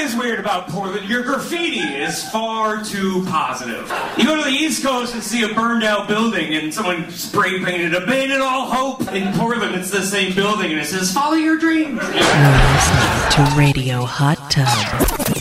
is weird about Portland. Your graffiti is far too positive. You go to the East Coast and see a burned out building and someone spray painted abandon all hope. In Portland, it's the same building and it says, follow your dreams. You're listening to Radio Hot Tub.